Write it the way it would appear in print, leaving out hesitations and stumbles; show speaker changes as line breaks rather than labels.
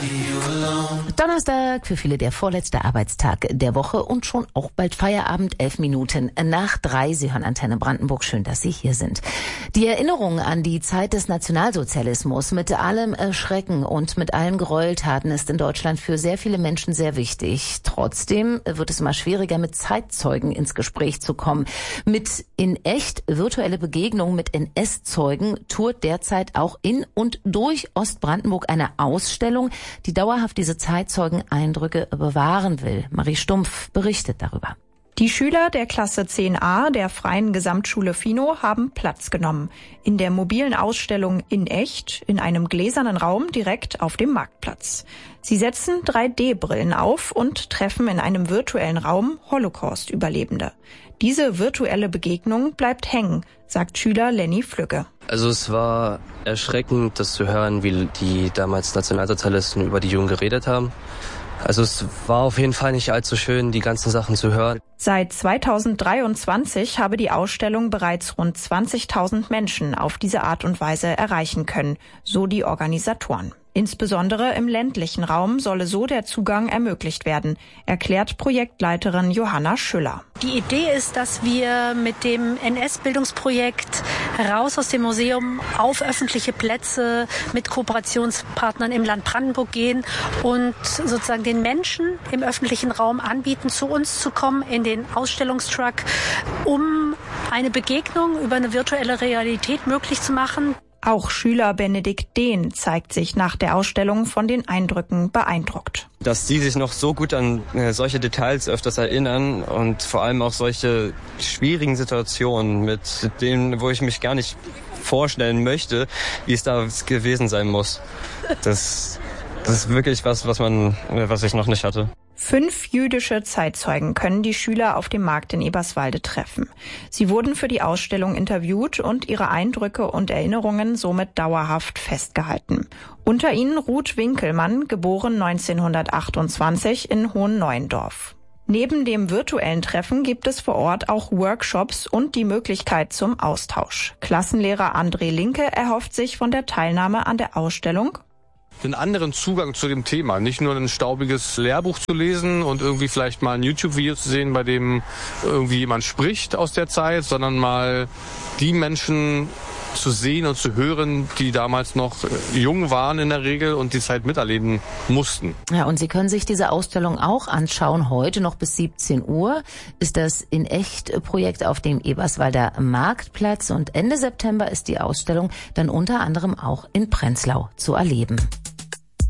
Donnerstag, für viele der vorletzte Arbeitstag der Woche und schon auch bald Feierabend, 11 Minuten nach 3. Sie hören Antenne Brandenburg, schön, dass Sie hier sind. Die Erinnerung an die Zeit des Nationalsozialismus mit allem Schrecken und mit allen Gräueltaten ist in Deutschland für sehr viele Menschen sehr wichtig. Trotzdem wird es immer schwieriger, mit Zeitzeugen ins Gespräch zu kommen. Mit in echt virtuelle Begegnungen mit NS-Zeugen tourt derzeit auch in und durch Ostbrandenburg eine Ausstellung, die dauerhaft diese Zeitzeugeneindrücke bewahren will. Marie Stumpf berichtet darüber.
Die Schüler der Klasse 10a der Freien Gesamtschule Finow haben Platz genommen. In der mobilen Ausstellung In echt, in einem gläsernen Raum direkt auf dem Marktplatz. Sie setzen 3D-Brillen auf und treffen in einem virtuellen Raum Holocaust-Überlebende. Diese virtuelle Begegnung bleibt hängen, sagt Schüler Lenny Flügge.
Also es war erschreckend, das zu hören, wie die damals Nationalsozialisten über die Jungen geredet haben. Also es war auf jeden Fall nicht allzu schön, die ganzen Sachen zu hören.
Seit 2023 habe die Ausstellung bereits rund 20.000 Menschen auf diese Art und Weise erreichen können, so die Organisatoren. Insbesondere im ländlichen Raum solle so der Zugang ermöglicht werden, erklärt Projektleiterin Johanna Schüller.
Die Idee ist, dass wir mit dem NS-Bildungsprojekt heraus aus dem Museum auf öffentliche Plätze mit Kooperationspartnern im Land Brandenburg gehen und sozusagen den Menschen im öffentlichen Raum anbieten, zu uns zu kommen in den Ausstellungstruck, um eine Begegnung über eine virtuelle Realität möglich zu machen.
Auch Schüler Benedikt Dehn zeigt sich nach der Ausstellung von den Eindrücken beeindruckt.
Dass sie sich noch so gut an solche Details öfters erinnern und vor allem auch solche schwierigen Situationen, mit denen, wo ich mich gar nicht vorstellen möchte, wie es da gewesen sein muss. Das ist wirklich was ich noch nicht hatte.
5 jüdische Zeitzeugen können die Schüler auf dem Markt in Eberswalde treffen. Sie wurden für die Ausstellung interviewt und ihre Eindrücke und Erinnerungen somit dauerhaft festgehalten. Unter ihnen Ruth Winkelmann, geboren 1928 in Hohenneuendorf. Neben dem virtuellen Treffen gibt es vor Ort auch Workshops und die Möglichkeit zum Austausch. Klassenlehrer André Linke erhofft sich von der Teilnahme an der Ausstellung
einen anderen Zugang zu dem Thema. Nicht nur ein staubiges Lehrbuch zu lesen und irgendwie vielleicht mal ein YouTube-Video zu sehen, bei dem irgendwie jemand spricht aus der Zeit, sondern mal die Menschen zu sehen und zu hören, die damals noch jung waren in der Regel und die Zeit miterleben mussten.
Ja, und Sie können sich diese Ausstellung auch anschauen. Heute noch bis 17 Uhr ist das In-Echt-Projekt auf dem Eberswalder Marktplatz und Ende September ist die Ausstellung dann unter anderem auch in Prenzlau zu erleben.